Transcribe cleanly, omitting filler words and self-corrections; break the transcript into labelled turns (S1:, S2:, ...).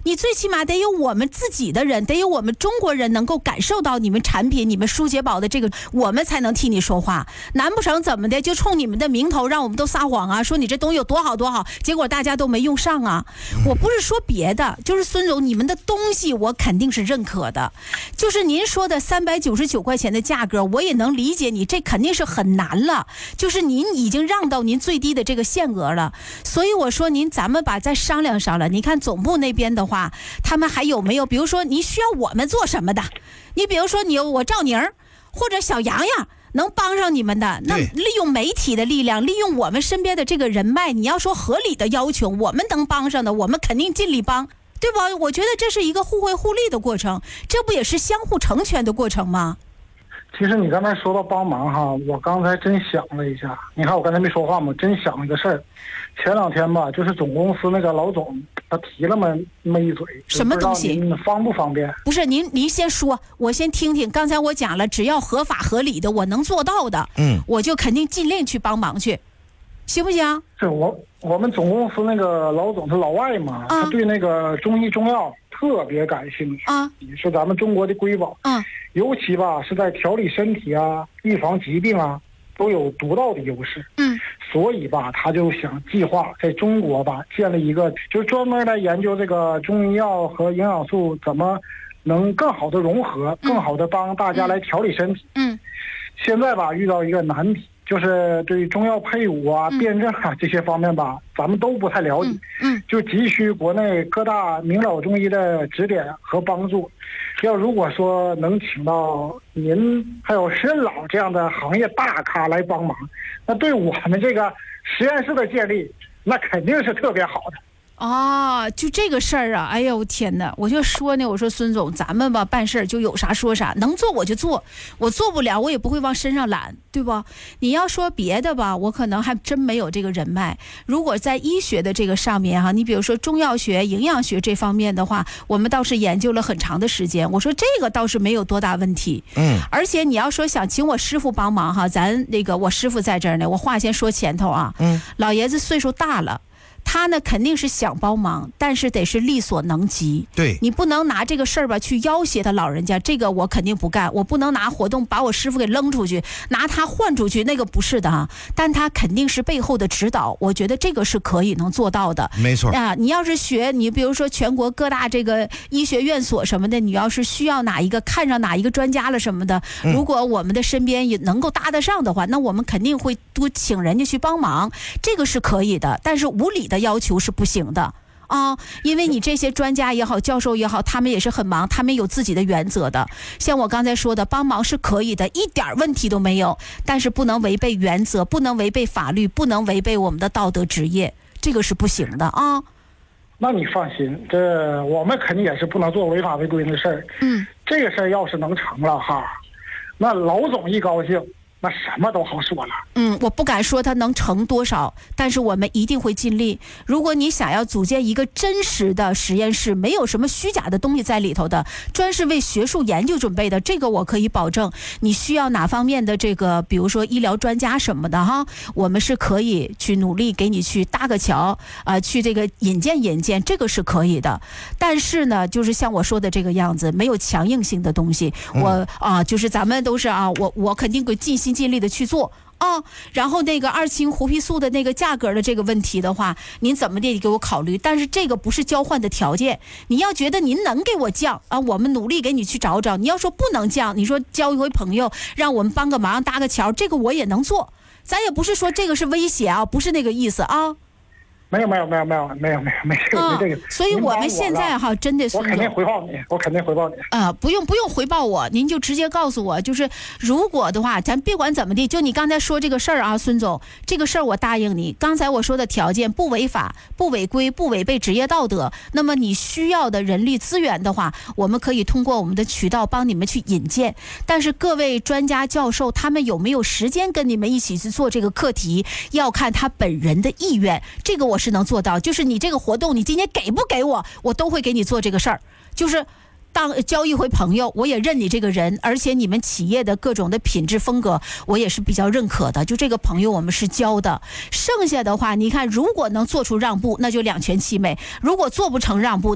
S1: 你最起码得有我们自己的人，得有我们中国人能够感受到你们产品，你们舒洁宝的这个，我们才能替你说话。难不成怎么的就冲你们的名头让我们都撒谎啊，说你这东西有多好多好，结果大家都没用上啊。我不是说别的，就是孙总你们的东西我肯定是认可的，就是您说的399块钱的价格我也能理解，你这肯定是很难了，就是您已经让到您最低的这个限额了。所以我说咱们再商量商量，你看总部那边的话他们还有没有比如说你需要我们做什么的，你比如说我赵宁或者小洋洋能帮上你们的，那利用媒体的力量，利用我们身边的这个人脉，你要说合理的要求我们能帮上的我们肯定尽力帮，对吧？我觉得这是一个互惠互利的过程，这不也是相互成全的过程吗？
S2: 其实你刚才说到帮忙哈，我刚才真想了一下，你看我刚才没说话嘛，真想了一个事儿。前2天吧，就是总公司那个老总他提了那么一嘴，
S1: 什么东西？
S2: 方不方便？不
S1: 是您先说，我先听听。刚才我讲了，只要合法合理的，我能做到的，我就肯定尽力去帮忙去，行不行？
S2: 是我们总公司那个老总他老外嘛，他对那个中医中药特别感兴趣啊，是咱们中国的瑰宝啊，尤其吧是在调理身体啊、预防疾病啊，都有独到的优势。所以吧，他就想计划在中国吧建立一个，就是专门来研究这个中医药和营养素怎么能更好的融合，更好的帮大家来调理身体。现在吧遇到一个难题，就是对中药配伍啊、辩证啊这些方面吧，咱们都不太了解。就急需国内各大名老中医的指点和帮助。如果说能请到您还有申老这样的行业大咖来帮忙，那对我们这个实验室的建立，那肯定是特别好的。
S1: 就这个事儿啊，哎呦天哪！我就说呢，我说孙总，咱们吧办事就有啥说啥，能做我就做，我做不了我也不会往身上揽，对吧？你要说别的吧，我可能还真没有这个人脉。如果在医学的这个上面哈，你比如说中药学、营养学这方面的话，我们倒是研究了很长的时间。我说这个倒是没有多大问题。而且你要说想请我师傅帮忙哈，咱那个我师傅在这儿呢，我话先说前头啊，老爷子岁数大了。他呢肯定是想帮忙，但是得是力所能及。
S3: 对，
S1: 你不能拿这个事儿吧去要挟他老人家，这个我肯定不干。我不能拿活动把我师傅给扔出去，拿他换出去，那个不是的啊。但他肯定是背后的指导，我觉得这个是可以能做到的。
S3: 没错
S1: 啊，你要是学，你比如说全国各大这个医学院所什么的，你要是需要哪一个看上哪一个专家了什么的，如果我们的身边也能够搭得上的话，那我们肯定会多请人家去帮忙，这个是可以的。但是无理的要求是不行的啊，因为你这些专家也好，教授也好，他们也是很忙，他们有自己的原则的。像我刚才说的，帮忙是可以的，一点问题都没有，但是不能违背原则，不能违背法律，不能违背我们的道德职业，这个是不行的啊。
S2: 那你放心，这我们肯定也是不能做违法违规的事儿。这个事儿要是能成了哈，那老总一高兴，那什么都好说了。
S1: 我不敢说它能成多少，但是我们一定会尽力。如果你想要组建一个真实的实验室，没有什么虚假的东西在里头的，专是为学术研究准备的，这个我可以保证。你需要哪方面的这个，比如说医疗专家什么的哈，我们是可以去努力给你去搭个桥去这个引荐，这个是可以的。但是呢，就是像我说的这个样子，没有强硬性的东西，就是咱们都是我肯定会尽心尽力的去做。然后那个2氢胡皮素的那个价格的这个问题的话，您怎么得给我考虑，但是这个不是交换的条件。你要觉得您能给我降我们努力给你去找找。你要说不能降，你说交一回朋友，让我们帮个忙搭个桥，这个我也能做。咱也不是说这个是威胁不是那个意思啊。
S2: 没有这个。
S1: 所以我们现在真的
S2: 我肯定回报你。
S1: 不用回报我，您就直接告诉我，就是如果的话，咱别管怎么地，就你刚才说这个事儿孙总，这个事儿我答应你。刚才我说的条件不违法、不违规、不违背职业道德，那么你需要的人力资源的话，我们可以通过我们的渠道帮你们去引荐。但是各位专家教授，他们有没有时间跟你们一起去做这个课题，要看他本人的意愿。这个我是能做到，就是你这个活动你今天给不给我，我都会给你做这个事儿。就是交一回朋友，我也认你这个人，而且你们企业的各种的品质风格我也是比较认可的，就这个朋友我们是交的。剩下的话你看，如果能做出让步，那就两全其美；如果做不成让步，